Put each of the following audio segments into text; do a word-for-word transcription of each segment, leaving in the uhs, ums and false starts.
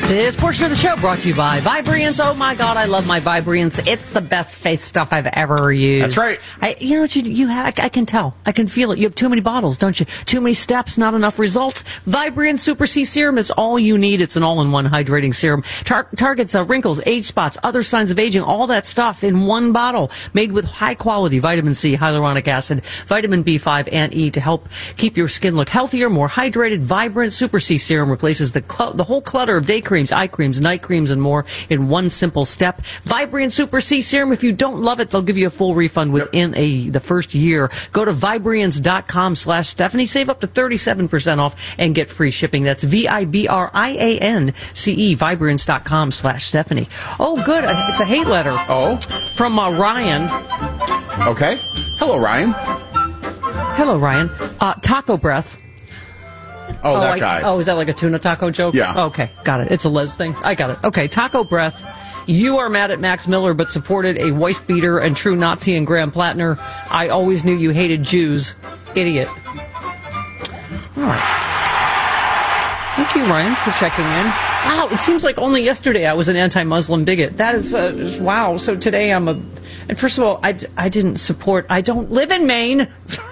This portion of the show brought to you by Vibriance. Oh my God, I love my Vibriance. It's the best face stuff I've ever used. That's right. I, you know what you, you have? I can tell. I can feel it. You have too many bottles, don't you? Too many steps, not enough results. Vibriance Super C Serum is all you need. It's an all-in-one hydrating serum. Tar- targets uh, wrinkles, age spots, other signs of aging, all that stuff in one bottle. Made with high-quality vitamin C, hyaluronic acid, vitamin B five, and E to help keep your skin look healthier, more hydrated. Vibrant Super C Serum replaces the cl- the whole clutter of day creams, eye creams, night creams, and more in one simple step. Vibriant Super C Serum. If you don't love it, they'll give you a full refund within yep. a the first year. Go to Vibriance.com slash Stephanie. Save up to thirty-seven percent off and get free shipping. That's V I B R I A N C E, Vibriance.com slash Stephanie. Oh, good. It's a hate letter. Oh? From uh, Ryan. Okay. Hello, Ryan. Hello, Ryan. Uh, taco breath. Oh, oh, that I, guy. Oh, is that like a tuna taco joke? Yeah. Okay, got it. It's a Les thing. I got it. Okay, taco breath. You are mad at Max Miller, but supported a wife beater and true Nazi and Graham Plattner. I always knew you hated Jews. Idiot. All right. Thank you, Ryan, for checking in. Wow, it seems like only yesterday I was an anti-Muslim bigot. That is, uh, wow. So today I'm a... And first of all, I, I didn't support... I don't live in Maine.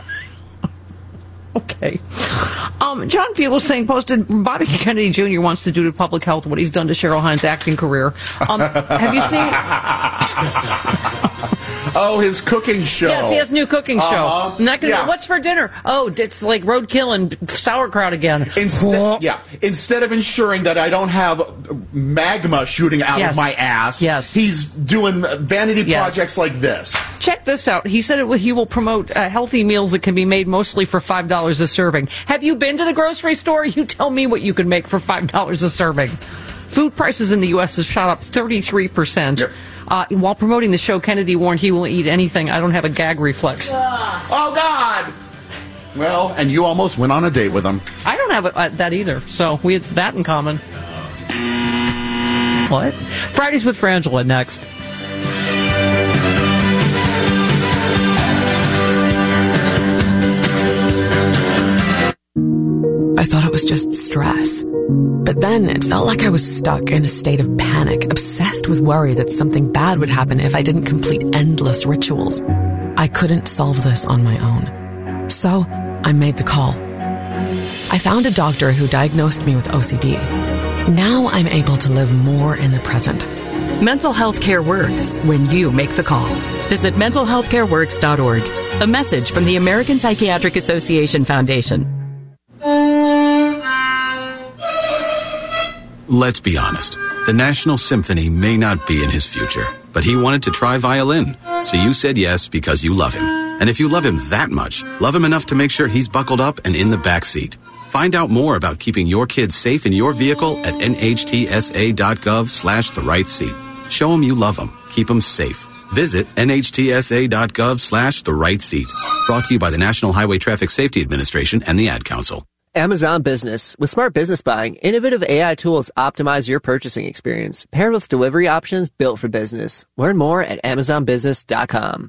Okay. Um, John Fugel saying, posted, Bobby Kennedy Junior wants to do to public health what he's done to Cheryl Hines' acting career. Um, have you seen... Oh, his cooking show. Yes, he has a new cooking show. Uh-huh. Not gonna, yeah. What's for dinner? Oh, it's like roadkill and sauerkraut again. Instead, yeah. Instead of ensuring that I don't have magma shooting out yes. of my ass, yes. he's doing vanity yes. projects like this. Check this out. He said it, he will promote uh, healthy meals that can be made mostly for five dollars a serving. Have you been to the grocery store? You tell me what you can make for five dollars a serving. Food prices in the U S have shot up thirty-three percent. Yep. Uh, while promoting the show, Kennedy warned he will eat anything. I don't have a gag reflex. Oh, God! Well, and you almost went on a date with him. I don't have a, uh, that either, so we have that in common. What? Fridays with Frangela next. I thought it was just stress. But then it felt like I was stuck in a state of panic, obsessed with worry that something bad would happen if I didn't complete endless rituals. I couldn't solve this on my own. So I made the call. I found a doctor who diagnosed me with O C D. Now I'm able to live more in the present. Mental health care works when you make the call. Visit mental health care works dot org. A message from the American Psychiatric Association Foundation. Let's be honest. The National Symphony may not be in his future, but he wanted to try violin. So you said yes because you love him. And if you love him that much, love him enough to make sure he's buckled up and in the back seat. Find out more about keeping your kids safe in your vehicle at nhtsa.gov slash the right seat. Show him you love him. Keep him safe. Visit nhtsa.gov slash the right seat. Brought to you by the National Highway Traffic Safety Administration and the Ad Council. Amazon Business. With smart business buying, innovative A I tools optimize your purchasing experience, paired with delivery options built for business. Learn more at amazon business dot com.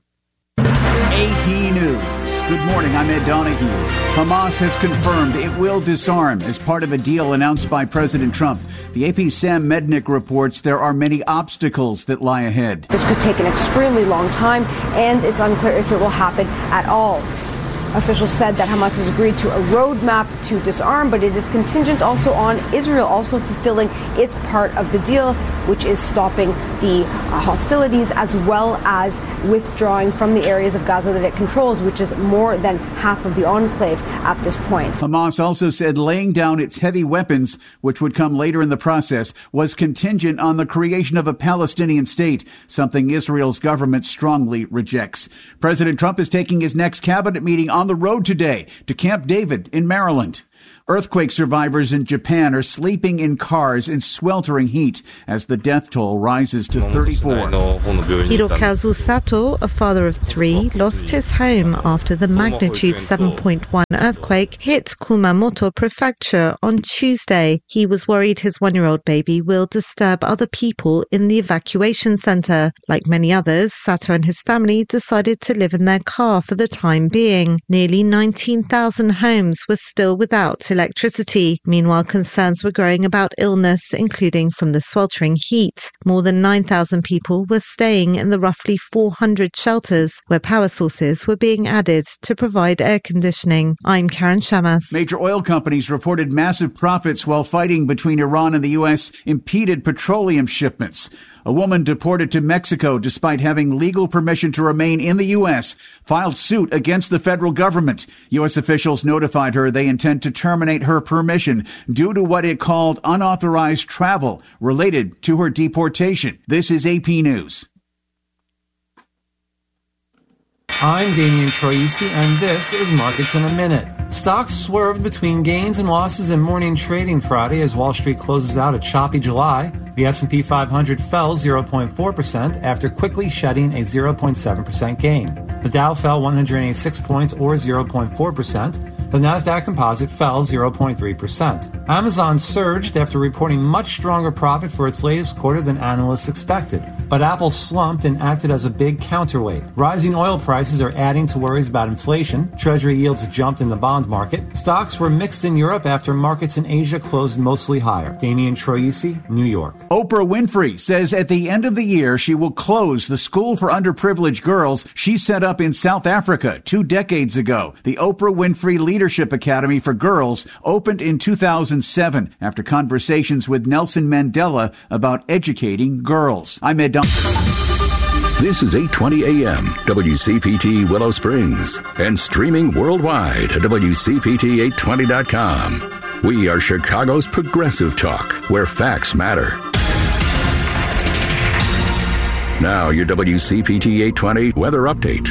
A P News. Good morning, I'm Ed Donahue. Hamas has confirmed it will disarm as part of a deal announced by President Trump. The A P's Sam Mednick reports there are many obstacles that lie ahead. This could take an extremely long time, and it's unclear if it will happen at all. Officials said that Hamas has agreed to a roadmap to disarm, but it is contingent also on Israel also fulfilling its part of the deal, which is stopping the uh, hostilities as well as withdrawing from the areas of Gaza that it controls, which is more than half of the enclave at this point. Hamas also said laying down its heavy weapons, which would come later in the process, was contingent on the creation of a Palestinian state, something Israel's government strongly rejects. President Trump is taking his next cabinet meeting on the road today to Camp David in Maryland. Earthquake survivors in Japan are sleeping in cars in sweltering heat as the death toll rises to thirty-four. Hirokazu Sato, a father of three, lost his home after the magnitude seven point one earthquake hit Kumamoto Prefecture on Tuesday. He was worried his one-year-old baby will disturb other people in the evacuation center. Like many others, Sato and his family decided to live in their car for the time being. Nearly nineteen thousand homes were still without without electricity. Meanwhile, concerns were growing about illness, including from the sweltering heat. More than nine thousand people were staying in the roughly four hundred shelters where power sources were being added to provide air conditioning. I'm Karen Shamas. Major oil companies reported massive profits while fighting between Iran and the U S impeded petroleum shipments. A woman deported to Mexico despite having legal permission to remain in the U S filed suit against the federal government. U S officials notified her they intend to terminate her permission due to what it called unauthorized travel related to her deportation. This is A P News. I'm Damian Troisi, and this is Markets in a Minute. Stocks swerved between gains and losses in morning trading Friday as Wall Street closes out a choppy July. The S and P five hundred fell zero point four percent after quickly shedding a zero point seven percent gain. The Dow fell one hundred eighty-six points or zero point four percent. The Nasdaq Composite fell zero point three percent. Amazon surged after reporting much stronger profit for its latest quarter than analysts expected. But Apple slumped and acted as a big counterweight. Rising oil prices are adding to worries about inflation. Treasury yields jumped in the bond market. Stocks were mixed in Europe after markets in Asia closed mostly higher. Damian Troisi, New York. Oprah Winfrey says at the end of the year she will close the school for underprivileged girls she set up in South Africa two decades ago. The Oprah Winfrey Leadership Academy for Girls opened in two thousand seven after conversations with Nelson Mandela about educating girls. I'm Ed Don- This is eight twenty A M W C P T Willow Springs and streaming worldwide at W C P T eight twenty dot com. We are Chicago's progressive talk, where facts matter. Now your W C P T eight twenty weather update.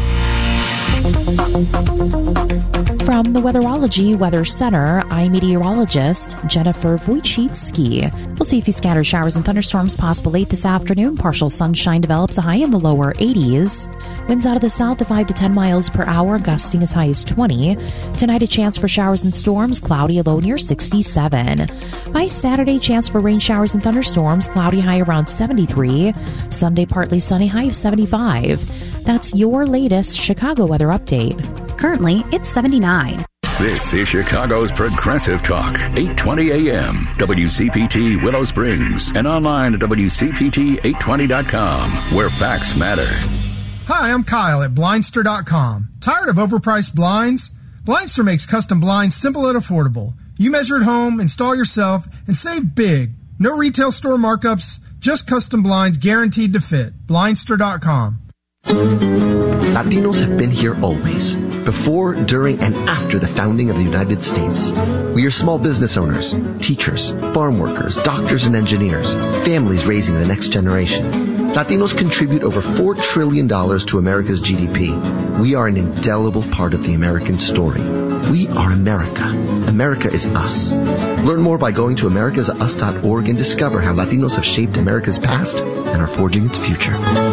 From the Weatherology Weather Center, I'm meteorologist Jennifer Wojcicki. We'll see a few scattered showers and thunderstorms possible late this afternoon. Partial sunshine develops, a high in the lower eighties. Winds out of the south at five to ten miles per hour, gusting as high as twenty. Tonight, a chance for showers and storms, cloudy, a low near sixty-seven. By Saturday, chance for rain showers and thunderstorms, cloudy, high around seventy-three. Sunday, partly sunny, high of seventy-five. That's your latest Chicago weather update. Currently, it's seventy-nine. This is Chicago's Progressive Talk, eight twenty A M W C P T Willow Springs, and online at W C P T eight twenty dot com, where facts matter. Hi, I'm Kyle at Blindster dot com. Tired of overpriced blinds? Blindster makes custom blinds simple and affordable. You measure at home, install yourself, and save big. No retail store markups, just custom blinds guaranteed to fit. Blindster dot com. Latinos have been here always, before, during, and after the founding of the United States. We are small business owners, teachers, farm workers, doctors and engineers, families raising the next generation. Latinos contribute over four trillion dollars to America's G D P. We are an indelible part of the American story. We are America. America is us. Learn more by going to americas us dot org and discover how Latinos have shaped America's past and are forging its future.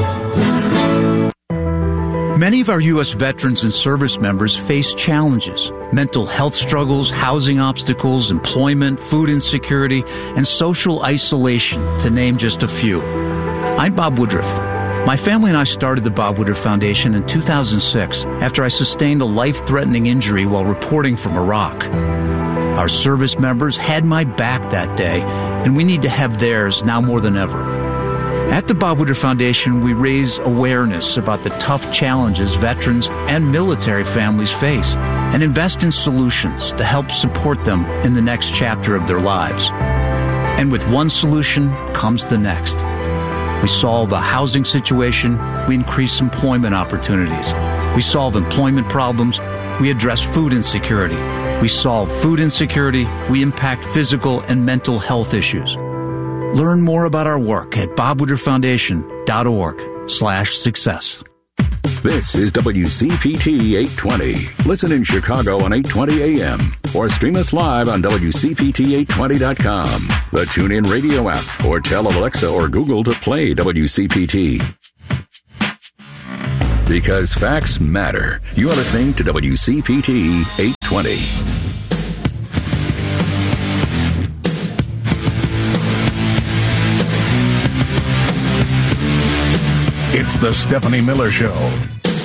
Many of our U S veterans and service members face challenges: mental health struggles, housing obstacles, employment, food insecurity, and social isolation, to name just a few. I'm Bob Woodruff. My family and I started the Bob Woodruff Foundation in two thousand six after I sustained a life-threatening injury while reporting from Iraq. Our service members had my back that day, and we need to have theirs now more than ever. At the Bob Woodruff Foundation, we raise awareness about the tough challenges veterans and military families face and invest in solutions to help support them in the next chapter of their lives. And with one solution comes the next. We solve a housing situation, we increase employment opportunities. We solve employment problems, we address food insecurity. We solve food insecurity, we impact physical and mental health issues. Learn more about our work at bob woodruff foundation dot org slash success. This is W C P T eight twenty. Listen in Chicago on eight twenty A M or stream us live on W C P T eight twenty dot com, the TuneIn Radio app, or tell Alexa or Google to play W C P T. Because facts matter. You are listening to W C P T eight twenty. It's the Stephanie Miller Show.